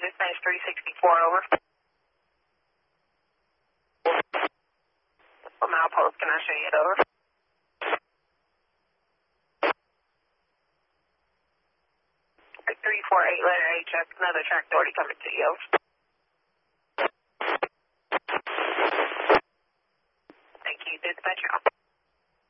dispatch 364, over. What milepost can I show you, over? 348 letter H, that's another track authority coming to you, over. Thank you, dispatcher.